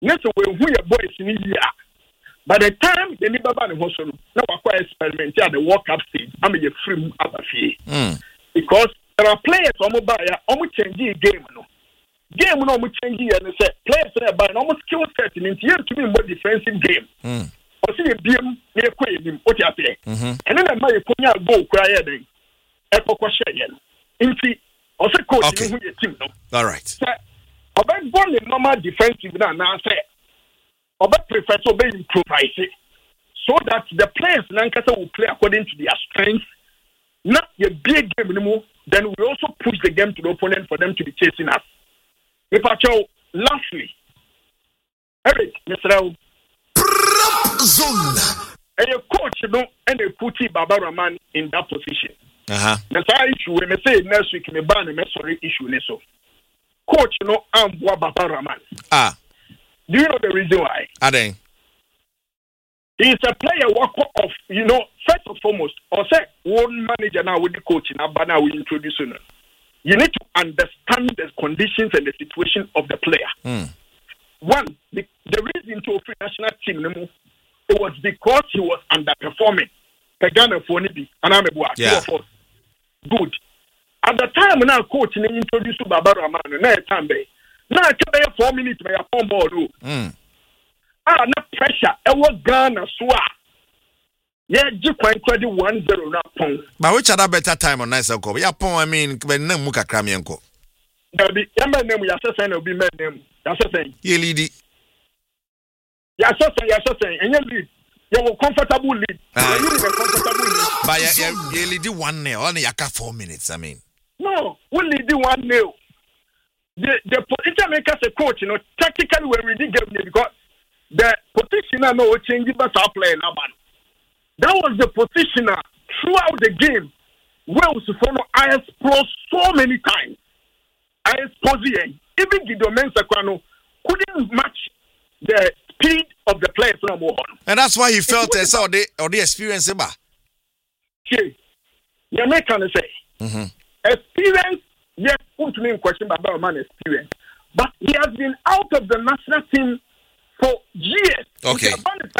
Next we who your boys in here. By the time the Nibaba and Hosono, now I experiment at the World Cup stage. I'm a free Abafi. Because there are players on mobile, almost changing game. No game, no almost changing, and say players there by almost skill set in here to be more defensive game. Or see a beam near Queen, what you say. And then I might put your goal cry then. Echo question. Inti, also coach who your team. All right. About born in normal defensive now, say. But prefer to be improvised so that the players Nankasa will play according to their strengths, not a big game anymore. Then we also push the game to the opponent for them to be chasing us. Lastly, Eric, Mr. Zone. And your coach, you know, and they put Baba Rahman in that position. That's why issue when I say next week, me ban a sorry issue. So, coach, you know, I'm Baba Rahman. Do you know the reason why? Ade. He's a player worker of, you know, first and foremost, or say one manager now with the coach in Abana we introduce you. You need to understand the conditions and the situation of the player. One, the reason to free national team, it was because he was underperforming. Pagana for Nibi, and I'm a good. At the time when our coach introduced to Baba Rahman, now I can 4 minutes by a phone ball. No pressure. I was Ghana Swa. Yeah, you can credit 1-0 now. But which other better time on nice go? Yeah, I mean, when no muka kramienko. There'll be a man name, Yassan will be men name. Yassan. Ye lead. Yassan, and you lead. You were comfortable lead. You were comfortable lead. But you lead 1-0, only 4 minutes, I mean. No, we lead 1-0. The position makers a coach, you know, tactically when we did get because the positioner no changing but our player now. That was the positioner throughout the game. Wales follow I explore so many times. I expose even Gideon Mensah couldn't match the speed of the players no more. And that's why he felt as or the experience about. Okay. You may kind of say experience. Yes, put me in question about man experience. But he has been out of the national team for years. Okay.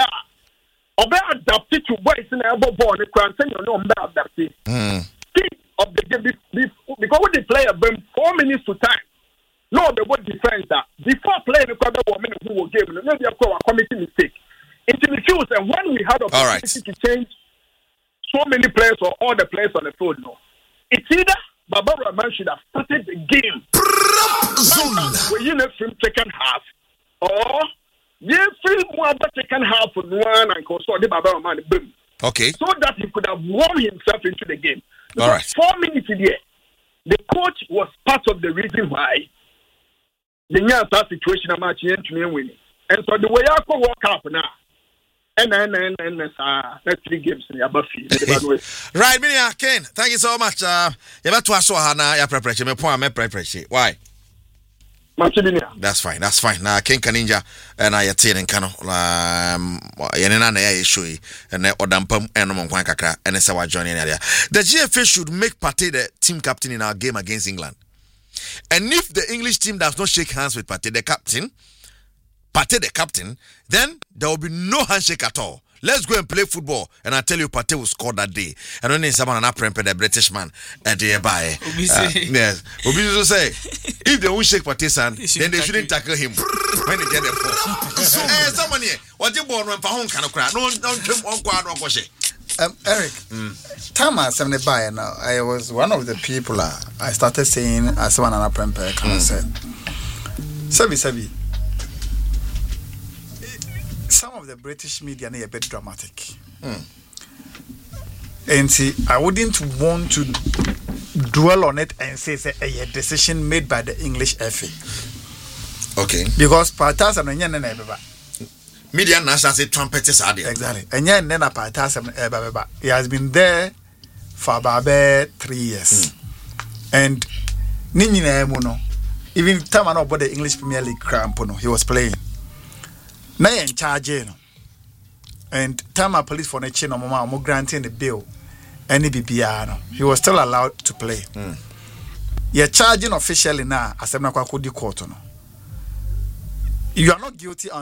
Obe adapted to boys in the elbow ball, the quarantine, you know, adapted. Speed of the game, because when they play 4 minutes to time, no, the word defense that before playing the quarter 1 minute who will game, maybe a committee mistake. Into the field, and when we had opportunity to change so many players or all the players on the field, no, it's either Baba Rahman should have started the game. When you know from second half, or you feel more about second half for one and consult the Baba Rahman boom. Okay. So that he could have warmed himself into the game. All right. 4 minutes in there, the coach was part of the reason why the Nyasa situation I'm actually winning. And so the way I could walk up now. And that's 3 games in Abafi. Right, Minia Ken, thank you so much. You better to Hana, your preparation. Me point, me preparation. Why? That's fine. Now Ken Kaninja and I attend and Kano. Yenena na issue and Odampam and Monkwan Kakra and Sawa joining area. The GFA should make Partey the team captain in our game against England. And if the English team does not shake hands with Partey the captain, then there will be no handshake at all. Let's go and play football. And I tell you, Partey will score that day. And when someone the British man at the by. Yes. Obi say, if they won't shake Partey's hand, then they shouldn't tackle him when they get the ball. Someone here, what you born when Pahon kind of cry? No, Eric, time I 75 now, I was one of the people I started saying as one and a premper kind of said, Sabi. Some of the British media are a bit dramatic. And see, I wouldn't want to dwell on it and say a decision made by the English FA. Okay. Because Partas and Yan media national say trumpeters are there. Exactly. And then a Partas and he has been there for about 3 years. And Nini Muno, even time I know about the English Premier League crampono, he was playing. Now in charge, and Tama police for the chain of Mama granting the bill, any BBR, he was still allowed to play. You're charging officially now as I'm not court. You are not guilty